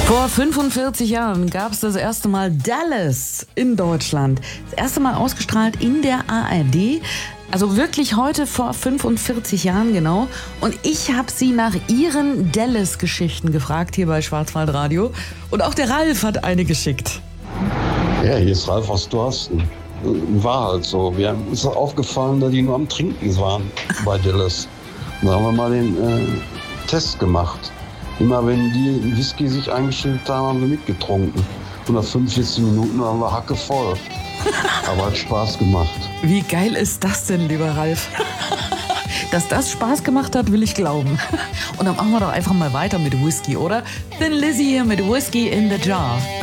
Vor 45 Jahren gab es das erste Mal Dallas in Deutschland. Das erste Mal ausgestrahlt in der ARD. Also wirklich heute vor 45 Jahren genau. Und ich habe sie nach ihren Dallas-Geschichten gefragt hier bei Schwarzwaldradio. Und auch der Ralf hat eine geschickt. Ja, hier ist Ralf aus Dorsten. War halt so. Uns ist aufgefallen, dass die nur am Trinken waren bei Dallas. Da haben wir mal den Test gemacht. Immer wenn die einen Whisky sich eingeschüttet haben, haben wir mitgetrunken. Und nach 45 Minuten waren wir hackevoll. Aber hat Spaß gemacht. Wie geil ist das denn, lieber Ralf? Dass das Spaß gemacht hat, will ich glauben. Und dann machen wir doch einfach mal weiter mit Whisky, oder? Thin Lizzy hier mit Whisky in the Jar.